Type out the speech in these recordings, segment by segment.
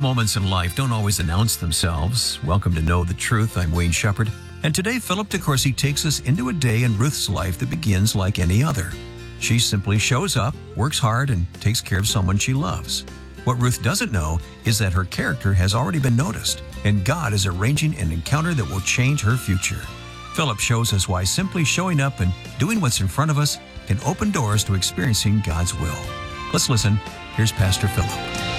moments in life don't always announce themselves. Welcome to Know the Truth. I'm Wayne Shepherd. And today, Philip DeCourcy takes us into a day in Ruth's life that begins like any other. She simply shows up, works hard, and takes care of someone she loves. What Ruth doesn't know is that her character has already been noticed, and God is arranging an encounter that will change her future. Philip shows us why simply showing up and doing what's in front of us can open doors to experiencing God's will. Let's listen. Here's Pastor Philip.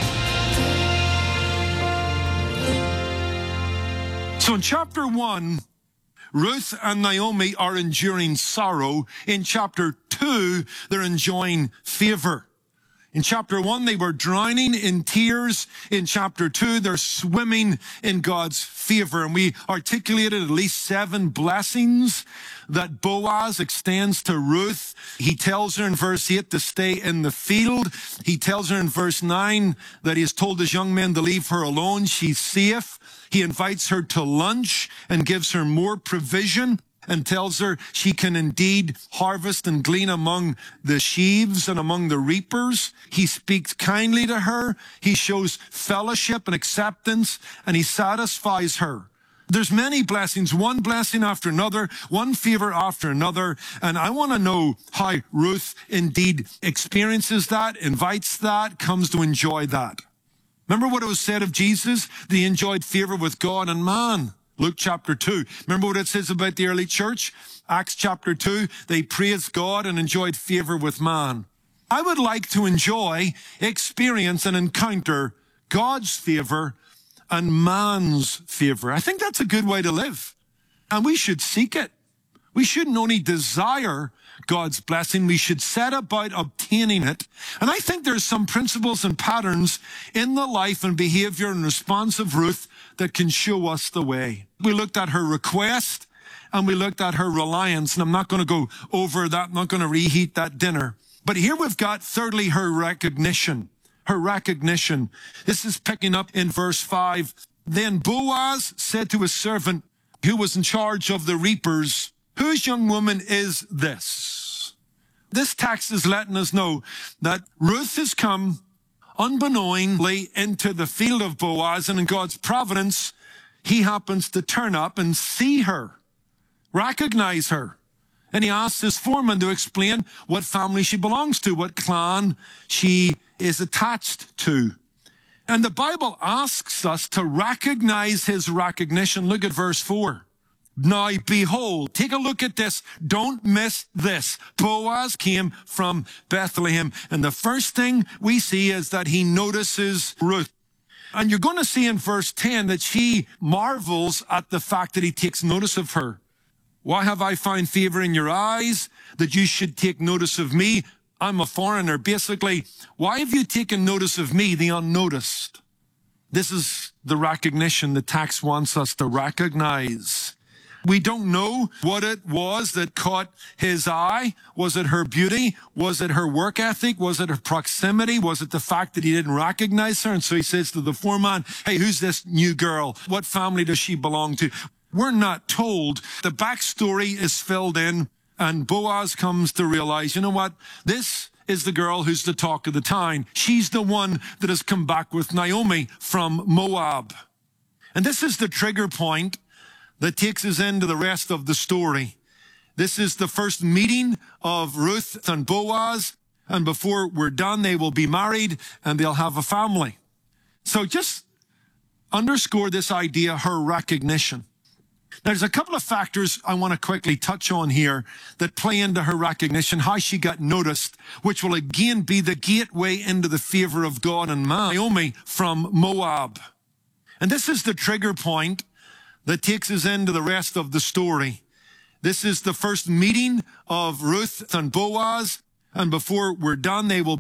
So in chapter 1, Ruth and Naomi are enduring sorrow. In chapter 2, they're enjoying favor. In chapter 1, they were drowning in tears. In chapter 2, they're swimming in God's favor. And we articulated at least 7 blessings that Boaz extends to Ruth. He tells her in verse 8 to stay in the field. He tells her in verse 9 that he has told his young men to leave her alone. She's safe. He invites her to lunch and gives her more provision, and tells her she can indeed harvest and glean among the sheaves and among the reapers. He speaks kindly to her. He shows fellowship and acceptance, and he satisfies her. There's many blessings, one blessing after another, one favor after another, and I want to know how Ruth indeed experiences that, invites that, comes to enjoy that. Remember what it was said of Jesus? That he enjoyed favor with God and man. Luke chapter 2. Remember what it says about the early church? Acts chapter 2. They praised God and enjoyed favor with man. I would like to enjoy, experience, and encounter God's favor and man's favor. I think that's a good way to live. And we should seek it. We shouldn't only desire God's blessing, we should set about obtaining it. And I think there's some principles and patterns in the life and behavior and response of Ruth that can show us the way. We looked at her request and we looked at her reliance, and I'm not going to go over that. I'm not going to reheat that dinner. But here we've got, thirdly, her recognition. Her recognition. This is picking up in verse 5. Then Boaz said to his servant who was in charge of the reapers, "Whose young woman is this?" This text is letting us know that Ruth has come unbeknowingly into the field of Boaz, and in God's providence, he happens to turn up and see her, recognize her. And he asks his foreman to explain what family she belongs to, what clan she is attached to. And the Bible asks us to recognize his recognition. Look at verse 4. Now, behold, take a look at this. Don't miss this. Boaz came from Bethlehem. And the first thing we see is that he notices Ruth. And you're going to see in verse 10 that she marvels at the fact that he takes notice of her. Why have I found favor in your eyes that you should take notice of me? I'm a foreigner. Basically, why have you taken notice of me, the unnoticed? This is the recognition the text wants us to recognize. We don't know what it was that caught his eye. Was it her beauty? Was it her work ethic? Was it her proximity? Was it the fact that he didn't recognize her? And so he says to the foreman, "Hey, who's this new girl? What family does she belong to?" We're not told. The backstory is filled in, and Boaz comes to realize, you know what? This is the girl who's the talk of the town. She's the one that has come back with Naomi from Moab. And this is the trigger point that takes us into the rest of the story. This is the first meeting of Ruth and Boaz, and before we're done, they will be married and they'll have a family. So just underscore this idea, her recognition. Now, there's a couple of factors I want to quickly touch on here that play into her recognition, how she got noticed, which will again be the gateway into the favor of God and man. Naomi from Moab. And this is the trigger point that takes us into the rest of the story. This is the first meeting of Ruth and Boaz, and before we're done, they will